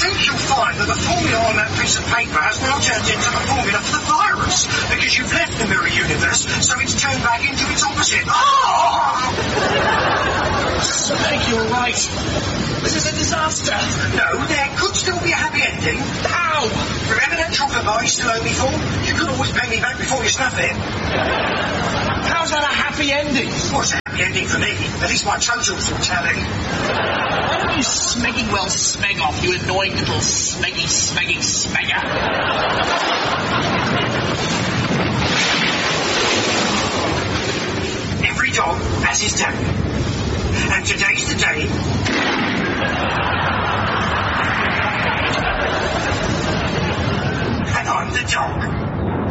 think you'll find that the formula on that piece of paper has now turned into the formula for the virus, because you've left the mirror universe, so it's turned back into its opposite. Oh! Meg, you're right. This is a disaster. No, there could still be a happy ending. How? Remember that chocolate bar you still owe me for? You could always pay me back before you snuff it. How's that a happy ending? Well, it's a happy ending for me. At least my totals will tally. Why don't you smeggy well smeg off, you annoying little smeggy smegger? Every dog has his day. And today's the day. And I'm the dog.